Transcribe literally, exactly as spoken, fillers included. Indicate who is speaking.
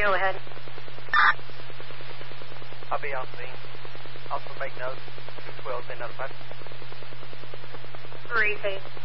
Speaker 1: Go ahead.
Speaker 2: I'll be on scene. Also make notes. two twelve been notified.
Speaker 1: Three, phase.